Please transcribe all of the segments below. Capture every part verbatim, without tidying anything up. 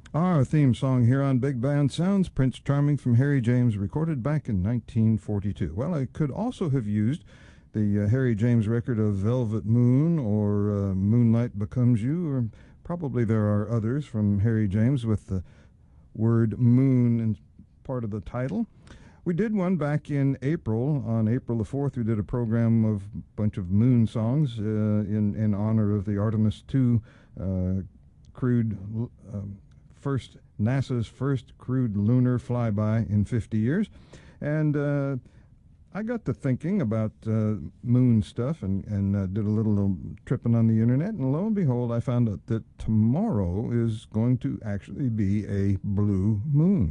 Our theme song here on Big Band Sounds, Prince Charming from Harry James, recorded back in nineteen forty-two. Well, I could also have used the uh, Harry James record of Velvet Moon or uh, Moonlight Becomes You, or probably there are others from Harry James with the word moon in part of the title. We did one back in April. On April the fourth, we did a program of a bunch of moon songs uh, in, in honor of the Artemis two uh, crewed um, first NASA's first crewed lunar flyby in fifty years. And uh, I got to thinking about uh, moon stuff and, and uh, did a little, little tripping on the internet. And lo and behold, I found out that tomorrow is going to actually be a blue moon.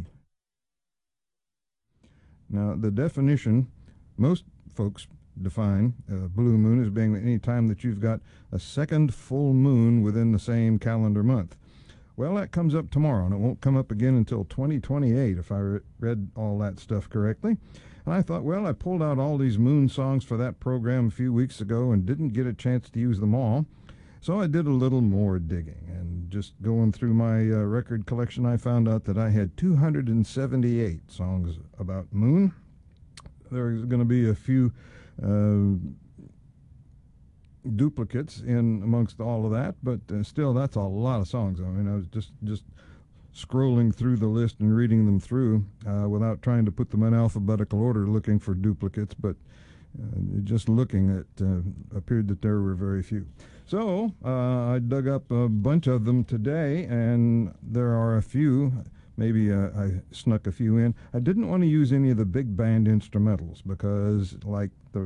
Now, the definition, most folks define uh, blue moon as being any time that you've got a second full moon within the same calendar month. Well, that comes up tomorrow, and it won't come up again until twenty twenty-eight, if I re- read all that stuff correctly. And I thought, well, I pulled out all these moon songs for that program a few weeks ago and didn't get a chance to use them all. So I did a little more digging, and just going through my uh, record collection, I found out that I had two hundred seventy-eight songs about moon. There's going to be a few uh, duplicates in amongst all of that, but uh, still, that's a lot of songs. I mean, I was just just scrolling through the list and reading them through uh, without trying to put them in alphabetical order, looking for duplicates, but uh, just looking at uh, appeared that there were very few. So uh, I dug up a bunch of them today, and there are a few. Maybe uh, I snuck a few in. I didn't want to use any of the big band instrumentals because, like the